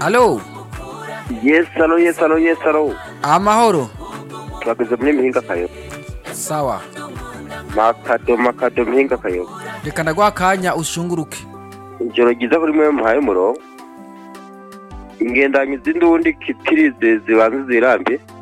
Alo, Yes, hello, yes, hello, yes, hello. amahoro. Twageze muri Mpinga Kayo. Sawa. Makado Mpinga Kayo. Reka ndagwa akanya ushunguruke. Ijoro ryiza kuri mwe muhaye muro. Ingendanyi z'indundi kitirize zibanze zirambe.